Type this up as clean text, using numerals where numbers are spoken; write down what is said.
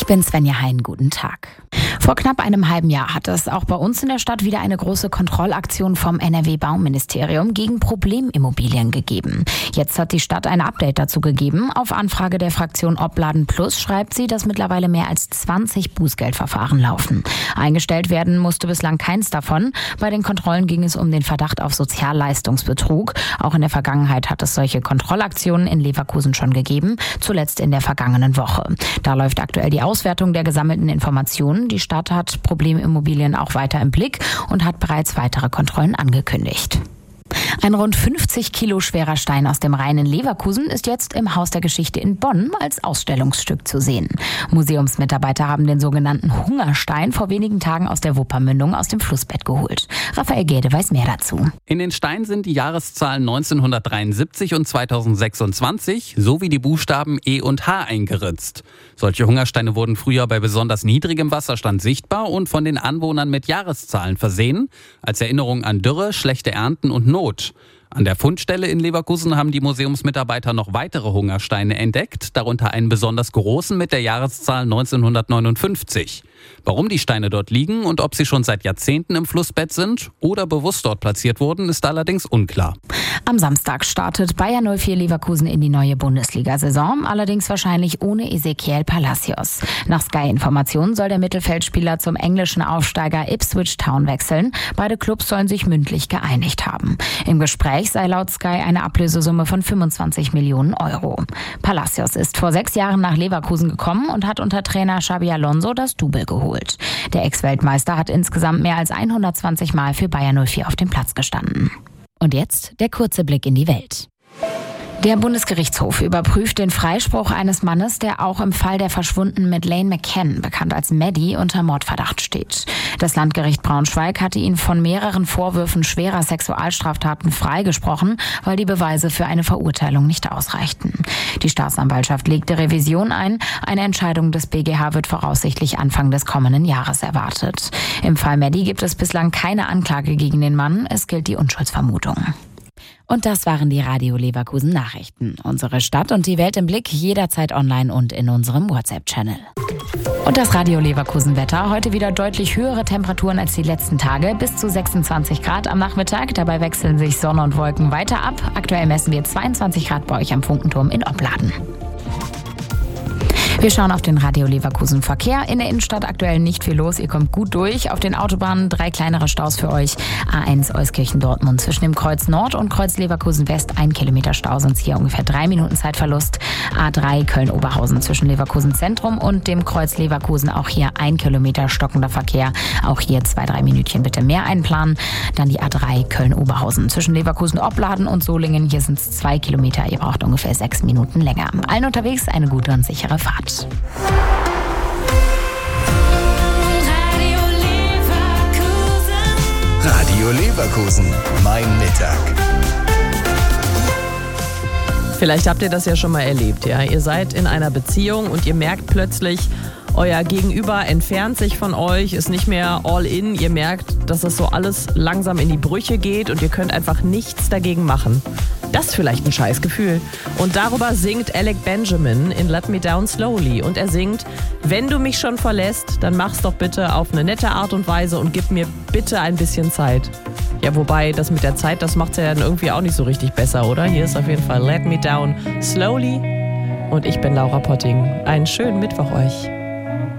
Ich bin Svenja Hein, guten Tag. Vor knapp einem halben Jahr hat es auch bei uns in der Stadt wieder eine große Kontrollaktion vom NRW-Bauministerium gegen Problemimmobilien gegeben. Jetzt hat die Stadt ein Update dazu gegeben. Auf Anfrage der Fraktion Opladen Plus schreibt sie, dass mittlerweile mehr als 20 Bußgeldverfahren laufen. Eingestellt werden musste bislang keins davon. Bei den Kontrollen ging es um den Verdacht auf Sozialleistungsbetrug. Auch in der Vergangenheit hat es solche Kontrollaktionen in Leverkusen schon gegeben, zuletzt in der vergangenen Woche. Da läuft aktuell die Auswertung der gesammelten Informationen. Die Stadt hat Problemimmobilien auch weiter im Blick und hat bereits weitere Kontrollen angekündigt. Ein rund 50 Kilo schwerer Stein aus dem Rhein in Leverkusen ist jetzt im Haus der Geschichte in Bonn als Ausstellungsstück zu sehen. Museumsmitarbeiter haben den sogenannten Hungerstein vor wenigen Tagen aus der Wuppermündung aus dem Flussbett geholt. Raphael Gede weiß mehr dazu. In den Stein sind die Jahreszahlen 1973 und 2026 sowie die Buchstaben E und H eingeritzt. Solche Hungersteine wurden früher bei besonders niedrigem Wasserstand sichtbar und von den Anwohnern mit Jahreszahlen versehen, als Erinnerung an Dürre, schlechte Ernten und Not. An der Fundstelle in Leverkusen haben die Museumsmitarbeiter noch weitere Hungersteine entdeckt, darunter einen besonders großen mit der Jahreszahl 1959. Warum die Steine dort liegen und ob sie schon seit Jahrzehnten im Flussbett sind oder bewusst dort platziert wurden, ist allerdings unklar. Am Samstag startet Bayer 04 Leverkusen in die neue Bundesliga-Saison, allerdings wahrscheinlich ohne Ezequiel Palacios. Nach Sky-Informationen soll der Mittelfeldspieler zum englischen Aufsteiger Ipswich Town wechseln. Beide Clubs sollen sich mündlich geeinigt haben. Im Gespräch sei laut Sky eine Ablösesumme von 25 Millionen Euro. Palacios ist vor 6 Jahren nach Leverkusen gekommen und hat unter Trainer Xabi Alonso das Double geholt. Der Ex-Weltmeister hat insgesamt mehr als 120 Mal für Bayer 04 auf dem Platz gestanden. Und jetzt der kurze Blick in die Welt. Der Bundesgerichtshof überprüft den Freispruch eines Mannes, der auch im Fall der verschwundenen Madeleine McCann, bekannt als Maddie, unter Mordverdacht steht. Das Landgericht Braunschweig hatte ihn von mehreren Vorwürfen schwerer Sexualstraftaten freigesprochen, weil die Beweise für eine Verurteilung nicht ausreichten. Die Staatsanwaltschaft legte Revision ein. Eine Entscheidung des BGH wird voraussichtlich Anfang des kommenden Jahres erwartet. Im Fall Maddie gibt es bislang keine Anklage gegen den Mann. Es gilt die Unschuldsvermutung. Und das waren die Radio Leverkusen Nachrichten. Unsere Stadt und die Welt im Blick, jederzeit online und in unserem WhatsApp-Channel. Und das Radio Leverkusen Wetter. Heute wieder deutlich höhere Temperaturen als die letzten Tage. Bis zu 26 Grad am Nachmittag. Dabei wechseln sich Sonne und Wolken weiter ab. Aktuell messen wir 22 Grad bei euch am Funkenturm in Opladen. Wir schauen auf den Radio Leverkusen Verkehr. In der Innenstadt aktuell nicht viel los. Ihr kommt gut durch. Auf den Autobahnen 3 kleinere Staus für euch. A1 Euskirchen-Dortmund zwischen dem Kreuz Nord und Kreuz Leverkusen West 1 Kilometer Stau, sonst hier ungefähr 3 Minuten Zeitverlust. A3 Köln-Oberhausen zwischen Leverkusen Zentrum und dem Kreuz Leverkusen auch hier 1 Kilometer stockender Verkehr. Auch hier 2-3 Minütchen bitte mehr einplanen. Dann die A3 Köln-Oberhausen zwischen Leverkusen Opladen und Solingen. Hier sind es 2 Kilometer. Ihr braucht ungefähr 6 Minuten länger. Allen unterwegs eine gute und sichere Fahrt. Radio Leverkusen, mein Mittag. Vielleicht habt ihr das ja schon mal erlebt, ja. Ihr seid in einer Beziehung und ihr merkt plötzlich, euer Gegenüber entfernt sich von euch, ist nicht mehr all in. Ihr merkt, dass das so alles langsam in die Brüche geht und ihr könnt einfach nichts dagegen machen. Das ist vielleicht ein Scheißgefühl. Und darüber singt Alec Benjamin in Let Me Down Slowly. Und er singt, wenn du mich schon verlässt, dann mach's doch bitte auf eine nette Art und Weise und gib mir bitte ein bisschen Zeit. Ja, wobei das mit der Zeit, das macht's ja dann irgendwie auch nicht so richtig besser, oder? Hier ist auf jeden Fall Let Me Down Slowly. Und ich bin Laura Potting. Einen schönen Mittwoch euch.